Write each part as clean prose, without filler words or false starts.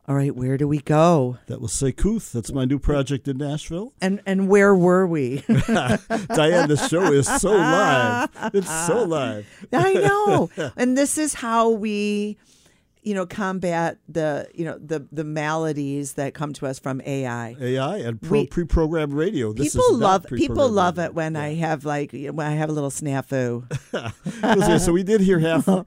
All right, where do we go? That was Seikuth. That's my new project in Nashville. And where were we? Diane, the show is so live. It's so live. I know. And this is how we, combat the maladies that come to us from AI. AI and pre-programmed radio. People love it when I have a little snafu. So we did hear half of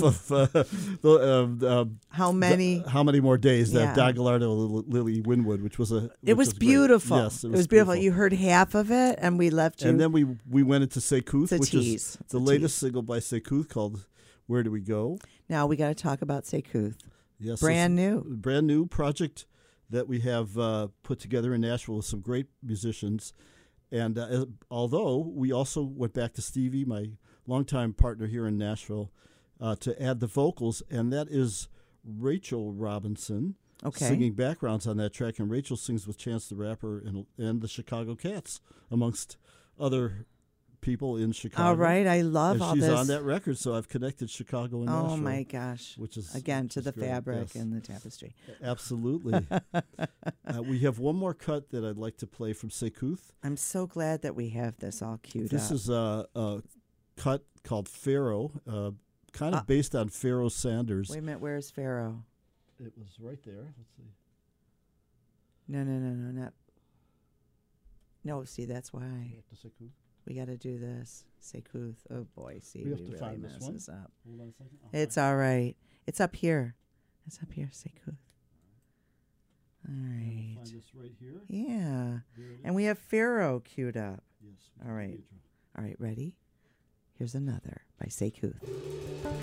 how many more days that Dagallardo Lily Winwood, which was it was beautiful. Yes, it was beautiful. You heard half of it, and we left you. And then we went into Seikuth, which is the latest tease. single by Seikuth called "Where Do We Go." Now we got to talk about Seikuth. Yes, brand new project that we have put together in Nashville with some great musicians. And although we also went back to Stevie, my longtime partner here in Nashville, to add the vocals, and that is Rachel Robinson singing backgrounds on that track. And Rachel sings with Chance the Rapper and the Chicago Cats, amongst other people in Chicago. All right, I love all this. this. She's on that record, so I've connected Chicago and Nashville. Oh my gosh! Which is again to the great. fabric and the tapestry. Absolutely. We have one more cut that I'd like to play from Seikuth. I'm so glad that we have this all queued up. This is a cut called Pharaoh, kind of based on Pharaoh Sanders. Wait a minute, where's Pharaoh? It was right there. Let's see. No, not. No, see, that's why. We got to do this. Seikuth. Oh, boy. See, we really mess this up. Hold on a second. It's all right. It's up here. Seikuth. All right. Find this right here. Yeah. And we have Pharaoh queued up. Yes. All right. All right, ready? Here's another by Seikuth.